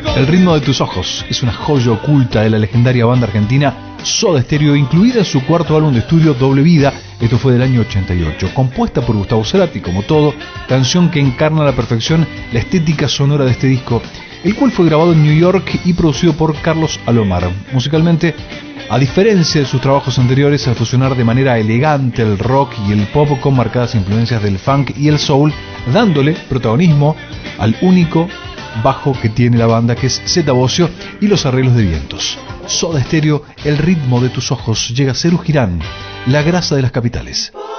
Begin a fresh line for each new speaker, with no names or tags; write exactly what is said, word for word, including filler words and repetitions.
El ritmo de tus ojos es una joya oculta de la legendaria banda argentina Soda Stereo, incluida en su cuarto álbum de estudio Doble Vida. Esto fue del año ochenta y ocho, compuesta por Gustavo Cerati, como todo, canción que encarna a la perfección la estética sonora de este disco, el cual fue grabado en New York y producido por Carlos Alomar. Musicalmente, a diferencia de sus trabajos anteriores, al fusionar de manera elegante el rock y el pop con marcadas influencias del funk y el soul, dándole protagonismo al único bajo que tiene la banda, que es Zeta Bosio, y los arreglos de vientos. Soda Stereo, el ritmo de tus ojos, llega a Serú Girán, la grasa de las capitales.